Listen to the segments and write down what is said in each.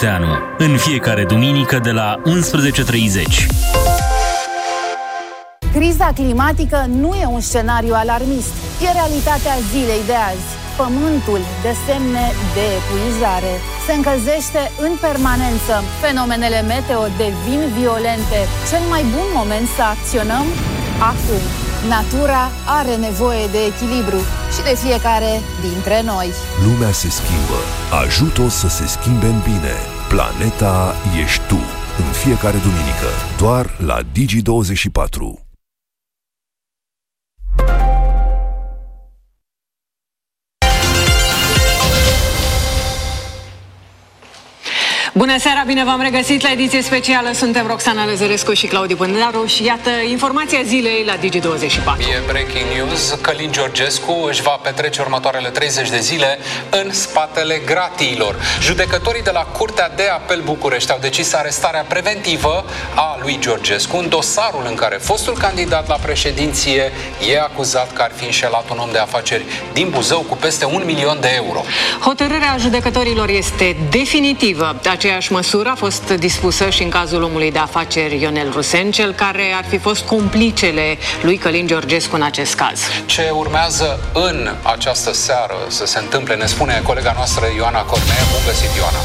Munteanu, în fiecare duminică de la 11:30. Criza climatică nu e un scenariu alarmist, e realitatea zilei de azi. Pământul dă semne de epuizare. Se încălzește în permanență. Fenomenele meteo devin violente. Cel mai bun moment să acționăm? Acum. Natura are nevoie de echilibru și de fiecare dintre noi. Lumea se schimbă. Ajută-o să se schimbe în bine. Planeta ești tu. În fiecare duminică. Doar la Digi24. Bună seara, bine v-am regăsit la ediție specială. Suntem Roxana Lăzărescu și Claudiu Bândaru și iată informația zilei la Digi24. E breaking news. Călin Georgescu își va petrece următoarele 30 de zile în spatele gratiilor. Judecătorii de la Curtea de Apel București au decis arestarea preventivă a lui Georgescu în dosarul în care fostul candidat la președinție e acuzat că ar fi înșelat un om de afaceri din Buzău cu peste 1 milion de euro. Hotărârea judecătorilor este definitivă. Aceeași măsură a fost dispusă și în cazul omului de afaceri Ionel Rusen, cel care ar fi fost complicele lui Călin Georgescu în acest caz. Ce urmează în această seară să se întâmple, ne spune colega noastră Ioana Cornee. Bun găsit, Ioana!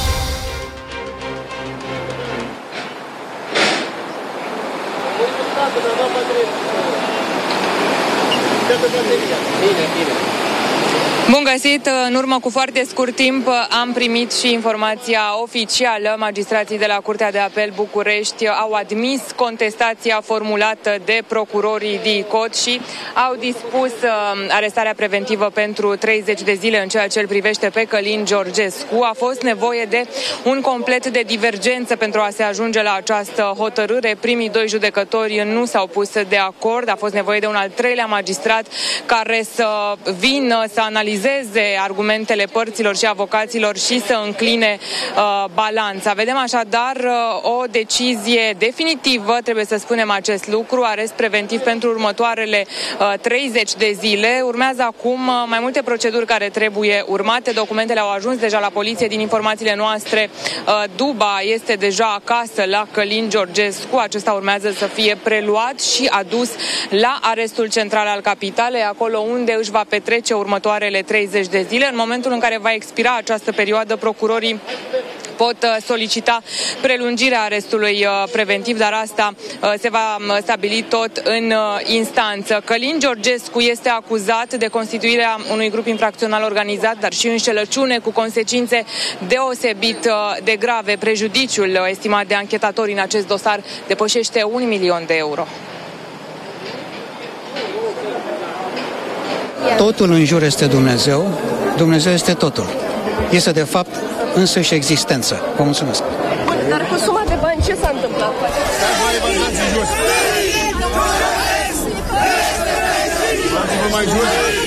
Bun găsit! În urmă cu foarte scurt timp am primit și informația oficială. Magistrații de la Curtea de Apel București au admis contestația formulată de procurorii DICOT și au dispus arestarea preventivă pentru 30 de zile în ceea ce îl privește pe Călin Georgescu. A fost nevoie de un complet de divergență pentru a se ajunge la această hotărâre. Primii doi judecători nu s-au pus de acord. A fost nevoie de un al treilea magistrat care să vină să analizeze argumentele părților și avocaților și să încline balanța. Vedem așadar o decizie definitivă, trebuie să spunem acest lucru, arest preventiv pentru următoarele 30 de zile. Urmează acum mai multe proceduri care trebuie urmate. Documentele au ajuns deja la poliție. Din informațiile noastre, Duba este deja acasă la Călin Georgescu. Acesta urmează să fie preluat și adus la arestul central al capitalei, acolo unde își va petrece următoarele 30 de zile. În momentul în care va expira această perioadă, procurorii pot solicita prelungirea arestului preventiv, dar asta se va stabili tot în instanță. Călin Georgescu este acuzat de constituirea unui grup infracțional organizat, dar și înșelăciune cu consecințe deosebit de grave. Prejudiciul estimat de anchetatori în acest dosar depășește 1 milion de euro. Totul în jur este Dumnezeu, Dumnezeu este totul. Este de fapt însăși existență. Vă mulțumesc. Dar cu suma de bani ce s-a întâmplat? Mai jos.